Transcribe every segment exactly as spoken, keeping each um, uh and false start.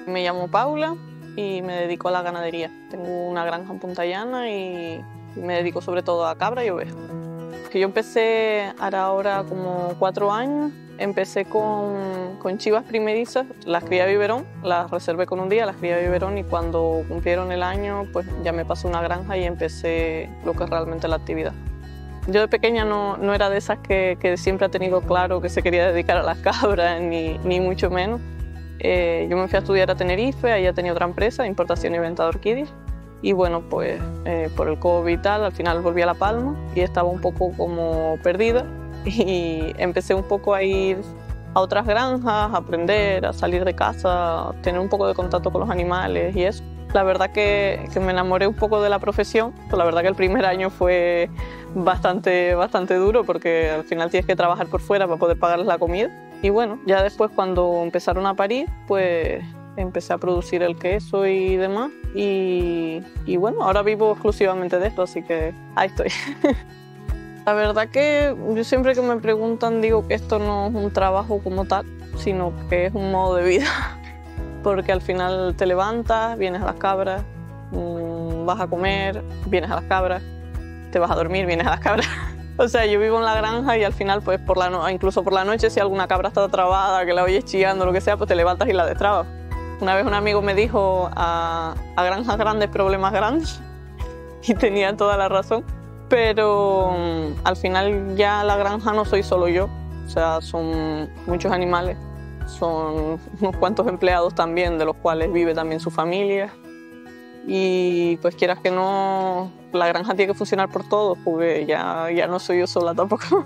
Me llamo Paula y me dedico a la ganadería. Tengo una granja en Punta Llana y me dedico sobre todo a cabra y oveja. Que yo empecé hará ahora como cuatro años. Empecé con, con chivas primerizas, las crié a biberón, las reservé con un día, las crié a biberón y cuando cumplieron el año pues ya me pasé una granja y empecé lo que es realmente la actividad. Yo de pequeña no, no era de esas que, que siempre ha tenido claro que se quería dedicar a las cabras, ni, ni mucho menos. Eh, yo me fui a estudiar a Tenerife, allá tenía otra empresa, importación y venta de orquídeas. Y bueno, pues eh, por el COVID y tal, al final volví a La Palma y estaba un poco como perdida. Y empecé un poco a ir a otras granjas, a aprender, a salir de casa, a tener un poco de contacto con los animales y eso. La verdad que, que me enamoré un poco de la profesión, pues la verdad que el primer año fue bastante, bastante duro porque al final tienes que trabajar por fuera para poder pagarles la comida. Y bueno, ya después cuando empezaron a parir, pues empecé a producir el queso y demás. Y, y bueno, ahora vivo exclusivamente de esto, así que ahí estoy. La verdad que yo siempre que me preguntan digo que esto no es un trabajo como tal, sino que es un modo de vida. Porque al final te levantas, vienes a las cabras, mmm, vas a comer, vienes a las cabras, te vas a dormir, vienes a las cabras. O sea, yo vivo en la granja y al final, pues por la no- incluso por la noche, si alguna cabra está trabada, que la oyes chillando, lo que sea, pues te levantas y la destrabas. Una vez un amigo me dijo a, a granjas grandes, problemas grandes, y tenía toda la razón. Pero um, al final ya la granja no soy solo yo, o sea, son muchos animales, son unos cuantos empleados también, de los cuales vive también su familia. Y pues quieras que no, la granja tiene que funcionar por todos, porque ya, ya no soy yo sola tampoco.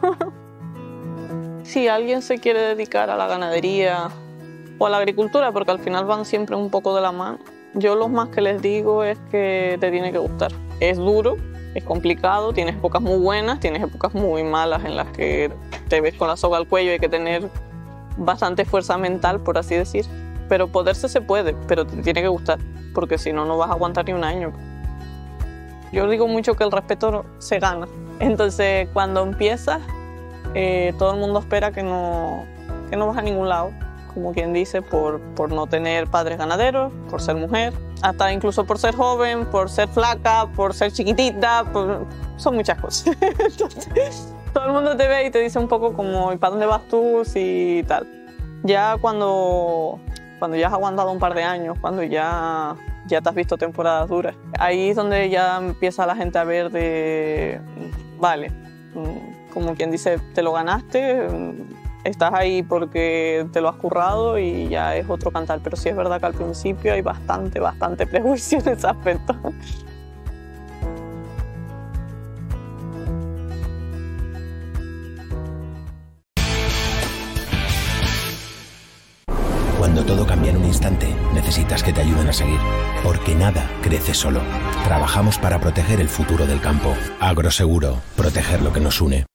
Si alguien se quiere dedicar a la ganadería o a la agricultura, porque al final van siempre un poco de la mano, yo lo más que les digo es que te tiene que gustar. Es duro. Es complicado, tienes épocas muy buenas, tienes épocas muy malas en las que te ves con la soga al cuello y hay que tener bastante fuerza mental, por así decir. Pero poderse se puede, pero te tiene que gustar, porque si no, no vas a aguantar ni un año. Yo digo mucho que el respeto se gana. Entonces, cuando empiezas, eh, todo el mundo espera que no, que no vas a ningún lado, como quien dice, por, por no tener padres ganaderos, por ser mujer, hasta incluso por ser joven, por ser flaca, por ser chiquitita, por... son muchas cosas. Entonces, todo el mundo te ve y te dice un poco como, ¿y para dónde vas tú? Y tal. Ya cuando, cuando ya has aguantado un par de años, cuando ya, ya te has visto temporadas duras, ahí es donde ya empieza la gente a ver de, vale, como quien dice, te lo ganaste, estás ahí porque te lo has currado y ya es otro cantar. Pero sí es verdad que al principio hay bastante, bastante prejuicio en ese aspecto. Cuando todo cambia en un instante, necesitas que te ayuden a seguir. Porque nada crece solo. Trabajamos para proteger el futuro del campo. Agroseguro, proteger lo que nos une.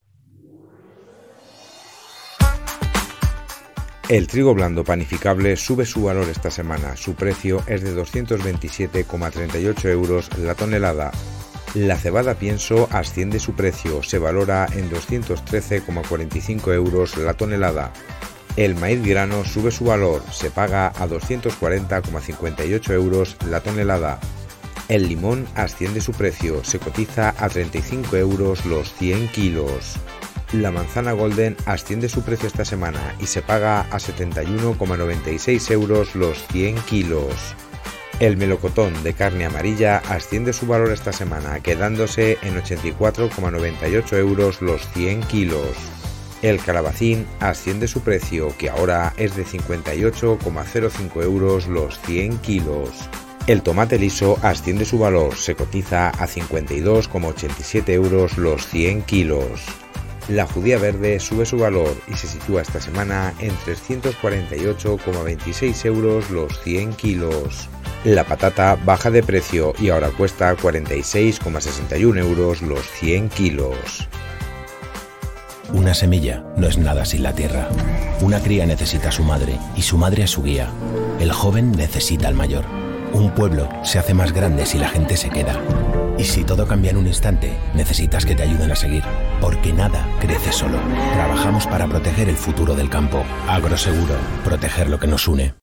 El trigo blando panificable sube su valor esta semana. Su precio es de doscientos veintisiete coma treinta y ocho euros la tonelada. La cebada pienso asciende su precio, se valora en doscientos trece coma cuarenta y cinco euros la tonelada. El maíz grano sube su valor, se paga a doscientos cuarenta coma cincuenta y ocho euros la tonelada. El limón asciende su precio, se cotiza a treinta y cinco euros los cien kilos. La manzana golden asciende su precio esta semana y se paga a setenta y uno coma noventa y seis euros los cien kilos. El melocotón de carne amarilla asciende su valor esta semana, quedándose en ochenta y cuatro coma noventa y ocho euros los cien kilos. El calabacín asciende su precio, que ahora es de cincuenta y ocho coma cero cinco euros los cien kilos. El tomate liso asciende su valor, se cotiza a cincuenta y dos coma ochenta y siete euros los cien kilos. La judía verde sube su valor y se sitúa esta semana en trescientos cuarenta y ocho coma veintiséis euros los cien kilos. La patata baja de precio y ahora cuesta cuarenta y seis coma sesenta y uno euros los cien kilos. Una semilla no es nada sin la tierra. Una cría necesita a su madre y su madre a su guía. El joven necesita al mayor. Un pueblo se hace más grande si la gente se queda. Y si todo cambia en un instante, necesitas que te ayuden a seguir. Porque nada crece solo. Trabajamos para proteger el futuro del campo. Agroseguro, proteger lo que nos une.